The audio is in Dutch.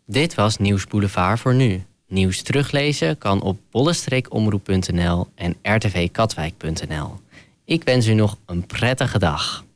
Dit was Nieuws Boulevard voor nu. Nieuws teruglezen kan op bolle-omroep.nl en rtvkatwijk.nl. Ik wens u nog een prettige dag.